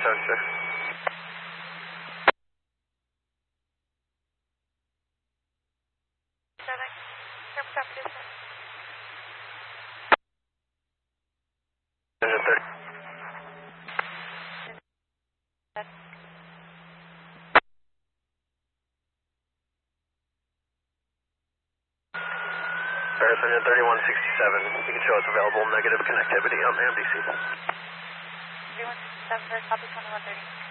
2176. Engine 3167, you can show us available negative connectivity on the MDC. 3167, copy 2130.